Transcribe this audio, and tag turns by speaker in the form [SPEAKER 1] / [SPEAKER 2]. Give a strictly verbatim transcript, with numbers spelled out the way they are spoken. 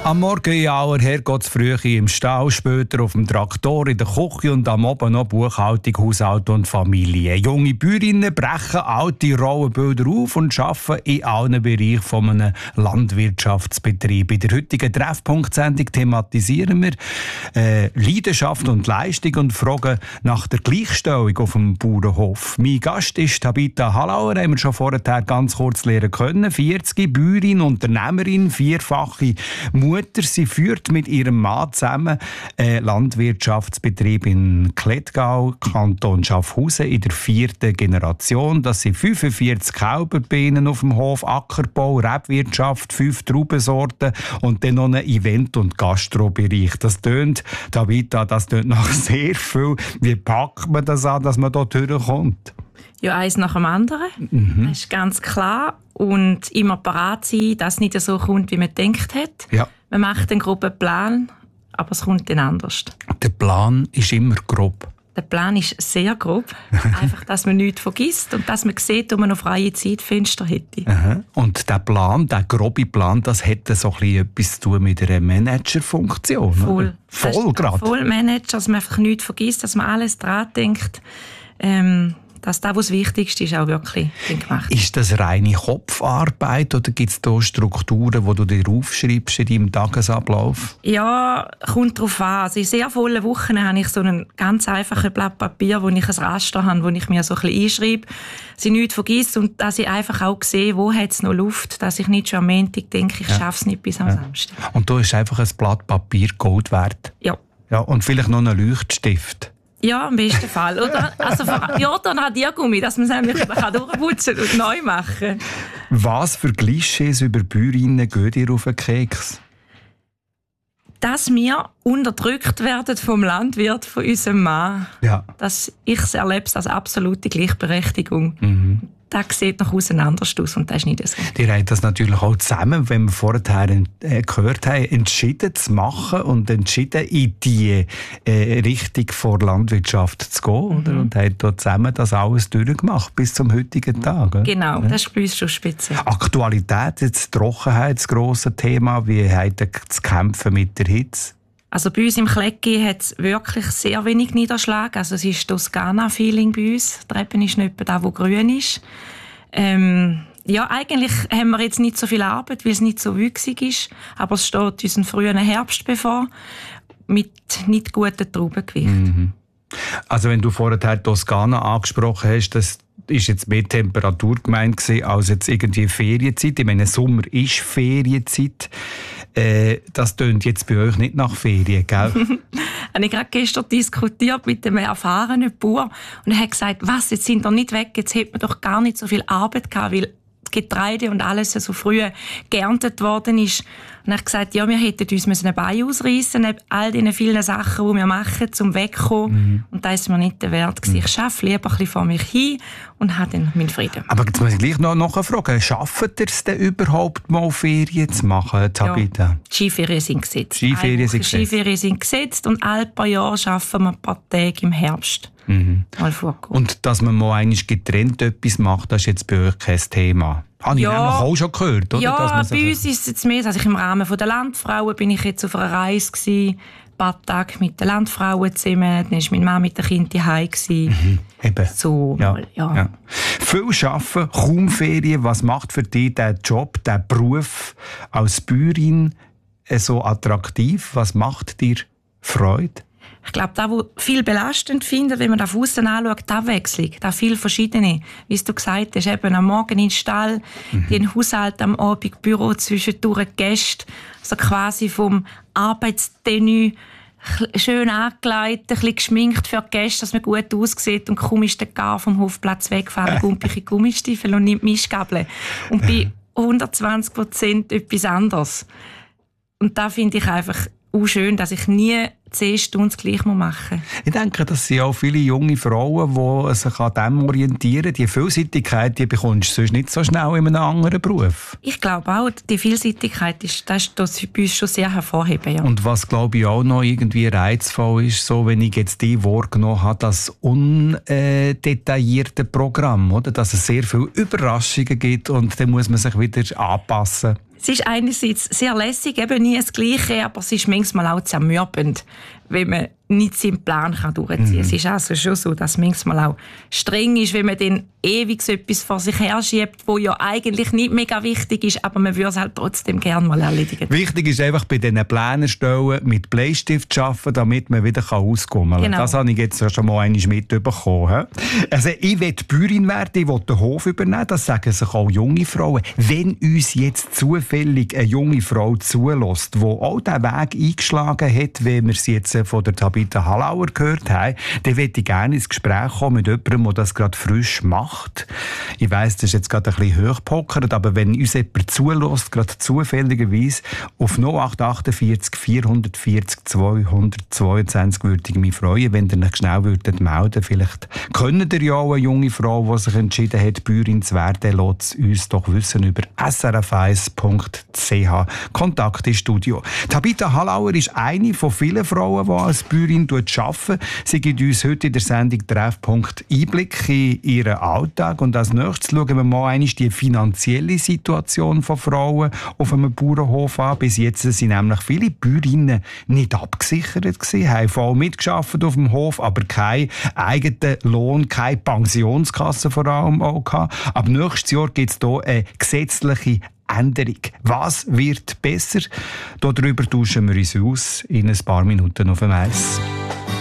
[SPEAKER 1] Am Morgen in aller Herrgottsfrühe im Stall, später auf dem Traktor, in der Küche und am Abend noch Buchhaltung, Haushalt und Familie. Junge Bäuerinnen brechen alte Rollenbilder auf und arbeiten in allen Bereichen von einem Landwirtschaftsbetrieb. In der heutigen Treffpunkt-Sendung thematisieren wir äh, Leidenschaft und Leistung und fragen nach der Gleichstellung auf dem Bauernhof. Mein Gast ist Tabitha Hallauer, haben wir schon vorher ganz kurz lernen können. vierzig, Bäuerin, Unternehmerin, vierfache Mutter. Sie führt mit ihrem Mann zusammen einen Landwirtschaftsbetrieb in Klettgau, Kanton Schaffhausen, in der vierten Generation. Das sind fünfundvierzig Kälberbienen auf dem Hof, Ackerbau, Rebwirtschaft, fünf Traubensorten und dann noch ein Event- und Gastrobereich. Das tönt, Tabitha, das tönt nach sehr viel. Wie packt man das an, dass man dort durchkommt?
[SPEAKER 2] Ja, eins nach dem anderen. Mhm. Das ist ganz klar. Und immer parat sein, dass es nicht so kommt, wie man gedacht hat.
[SPEAKER 1] Ja.
[SPEAKER 2] Man macht einen groben Plan, aber es kommt dann anders.
[SPEAKER 1] Der Plan ist immer grob.
[SPEAKER 2] Der Plan ist sehr grob. Einfach, dass man nichts vergisst und dass man sieht, ob man noch freie Zeitfenster hätte.
[SPEAKER 1] Aha. Und der Plan, der grobe Plan, das hätte so ein bisschen etwas zu tun mit einer Managerfunktion.
[SPEAKER 2] Voll.
[SPEAKER 1] Voll gerade.
[SPEAKER 2] Voll Manager, dass man einfach nichts vergisst, dass man alles dran denkt. Ähm, dass das, was das Wichtigste ist, auch wirklich gemacht.
[SPEAKER 1] Ist das reine Kopfarbeit oder gibt es da Strukturen, die du dir aufschreibst in deinem Tagesablauf?
[SPEAKER 2] Ja, kommt darauf an. Also in sehr vollen Wochen habe ich so einen ganz einfachen Blatt Papier, wo ich ein Raster habe, wo ich mir so ein bisschen einschreibe, dass ich nichts vergesse und dass ich einfach auch sehe, wo hat es noch Luft, dass ich nicht schon am Montag denke, ich ja. schaffe es nicht bis am ja. Samstag.
[SPEAKER 1] Und da ist einfach ein Blatt Papier Gold wert?
[SPEAKER 2] Ja.
[SPEAKER 1] Ja. Und vielleicht noch einen Leuchtstift?
[SPEAKER 2] Ja, im besten Fall. Oder, also, ja, dann Radiergummi, dass man es nämlich durchputzen und neu machen kann.
[SPEAKER 1] Was für Klischees über Bäuerinnen gehen dir auf den Keks?
[SPEAKER 2] Dass wir unterdrückt werden vom Landwirt, von unserem Mann. Ja. Dass ich es erlebe als absolute Gleichberechtigung. Mhm. Das sieht noch auseinander aus und das ist nicht so.
[SPEAKER 1] Die haben das natürlich auch zusammen, wenn wir vorher äh, gehört haben, entschieden zu machen und entschieden in die äh, Richtung der Landwirtschaft zu gehen. Mhm. Oder? Und haben dort zusammen das alles durchgemacht bis zum heutigen Tag. Oder?
[SPEAKER 2] Genau, ja. Das ist bei uns schon speziell.
[SPEAKER 1] Aktualität, jetzt Trockenheit, das grosse Thema. Wie habt ihr zu kämpfen mit der Hitze?
[SPEAKER 2] Also bei uns im Klecki hat es wirklich sehr wenig Niederschlag. Also es ist Toskana-Feeling bei uns. Die Treppe ist nicht etwa da, wo grün ist. Ähm, ja, eigentlich haben wir jetzt nicht so viel Arbeit, weil es nicht so wüchsig ist. Aber es steht uns ein früher Herbst bevor, mit nicht guten Traubengewicht. Mhm.
[SPEAKER 1] Also wenn du vorher Toskana angesprochen hast, das ist jetzt mehr Temperatur gemeint gewesen, als jetzt irgendwie Ferienzeit. Ich meine, Sommer ist Ferienzeit. Äh, das tönt jetzt bei euch nicht nach Ferien, gell?
[SPEAKER 2] habe ich gerade gestern diskutiert mit einem erfahrenen Bauer und er hat gesagt, was, jetzt sind wir nicht weg, jetzt hätte man doch gar nicht so viel Arbeit gehabt, weil Getreide und alles so früh geerntet worden ist. Und er hat gesagt, ja, wir hätten uns ein Bein ausreißen neben all diesen vielen Sachen, die wir machen, um wegzukommen. Mhm. Und das ist mir nicht der Wert gewesen. Ich arbeite lieber ein bisschen vor mich hin und habe dann meinen Frieden.
[SPEAKER 1] Aber jetzt muss ich gleich noch nachfragen, schafft ihr es denn überhaupt mal Ferien zu machen, Tabitha?
[SPEAKER 2] Ja, die Skiferien sind gesetzt.
[SPEAKER 1] Skiferien sind gesetzt.
[SPEAKER 2] Skiferien sind gesetzt und alle paar Jahre arbeiten wir ein paar Tage im Herbst.
[SPEAKER 1] Mhm.
[SPEAKER 2] Mal vorkommen.
[SPEAKER 1] Und dass man mal einmal getrennt etwas macht, das ist jetzt bei euch kein Thema? Habe ich
[SPEAKER 2] ja,
[SPEAKER 1] auch schon gehört, oder?
[SPEAKER 2] Ja,
[SPEAKER 1] dass
[SPEAKER 2] bei uns ist es jetzt mehr, also ich im Rahmen der Landfrauen bin ich jetzt auf einer Reise gewesen, ein paar Tage mit den Landfrauen zusammen, dann war mein Mann mit den Kindern zu Hause.
[SPEAKER 1] Mhm, eben.
[SPEAKER 2] So,
[SPEAKER 1] ja,
[SPEAKER 2] mal, ja.
[SPEAKER 1] ja. Viel arbeiten, kaum Ferien. Was macht für dich der Job, der Beruf als Bäuerin so attraktiv? Was macht dir Freude?
[SPEAKER 2] Ich glaube, das, was viel belastend findet, wenn man da von aussen anschaut, die Abwechslung, da viel verschiedene. Wie du gesagt hast, eben am Morgen in den Stall, mhm. den Haushalt, am Abend Büro, zwischendurch Gäste, also quasi vom Arbeitstenue schön angelegt, ein bisschen geschminkt für die Gäste, dass man gut aussieht und kaum ist der Gar vom Hofplatz weggefahren, gumpige Gummistiefel und nimmt Mischgabel. Und bei hundertzwanzig Prozent etwas anderes. Und da finde ich einfach auch schön, dass ich nie zehn Stunden das Gleiche machen muss.
[SPEAKER 1] Ich denke, das sind auch viele junge Frauen, die sich an dem orientieren. Die Vielseitigkeit, die bekommst du sonst nicht so schnell in einem anderen Beruf.
[SPEAKER 2] Ich glaube auch, die Vielseitigkeit ist, das ist das bei uns schon sehr hervorheben. Ja.
[SPEAKER 1] Und was, glaube ich, auch noch irgendwie reizvoll ist, so, wenn ich jetzt die wahrgenommen habe, das undetaillierte Programm, oder? Dass es sehr viele Überraschungen gibt und dann muss man sich wieder anpassen.
[SPEAKER 2] Es ist einerseits sehr lässig, eben nie das Gleiche, aber es ist manchmal auch zermürbend, wenn man nicht seinen Plan durchziehen kann. Mhm. Es ist also schon so, dass es manchmal auch streng ist, wenn man dann ewig so etwas vor sich her schiebt, was ja eigentlich nicht mega wichtig ist, aber man würde es halt trotzdem gerne mal erledigen.
[SPEAKER 1] Wichtig ist einfach bei diesen Plänen stellen, mit Bleistift arbeiten, damit man wieder auskommen kann. Genau. Das habe ich jetzt schon mal einmal mitbekommen. Also ich will Bäuerin werden, ich will den Hof übernehmen, das sagen sich auch junge Frauen. Wenn uns jetzt zufällig eine junge Frau zulässt, die auch diesen Weg eingeschlagen hat, wie wir sie jetzt von der Tabitha Hallauer gehört haben, dann würde ich gerne ins Gespräch kommen mit jemandem, der das gerade frisch macht. Ich weiss, das ist jetzt gerade ein bisschen hochgepokert, aber wenn uns jemand zulässt, gerade zufälligerweise, auf null acht acht vier vier vier zweihundertzweiundzwanzig würde ich mich freuen, wenn ihr euch schnell würdet melden. Vielleicht kennt ihr ja auch eine junge Frau, die sich entschieden hat, Bäuerin zu werden. Lasst uns doch wissen über s r f eins punkt c h. Kontakt ins Studio. Tabitha Hallauer ist eine von vielen Frauen, die als Bäuerin arbeiten. Sie gibt uns heute in der Sendung Treffpunkt Einblick in ihren Alltag. Und als nächstes schauen wir mal einmal die finanzielle Situation von Frauen auf einem Bauernhof an. Bis jetzt sind nämlich viele Bäuerinnen nicht abgesichert gewesen, haben voll mitgearbeitet auf dem Hof, aber keinen eigenen Lohn, keine Pensionskasse vor allem auch gehabt. Ab nächstes Jahr gibt es hier eine gesetzliche Änderung. Was wird besser? Darüber tauschen wir uns aus in ein paar Minuten auf dem Eis.